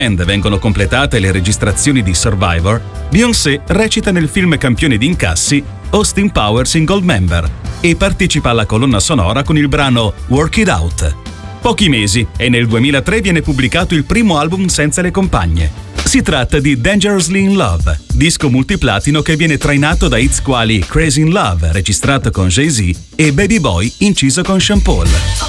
vengono completate le registrazioni di Survivor, Beyoncé recita nel film campione di incassi Austin Powers in Goldmember e partecipa alla colonna sonora con il brano Work It Out. Pochi mesi e nel 2003 viene pubblicato il primo album senza le compagne. Si tratta di Dangerously in Love, disco multiplatino che viene trainato da hits quali Crazy in Love, registrato con Jay-Z, e Baby Boy, inciso con Sean Paul.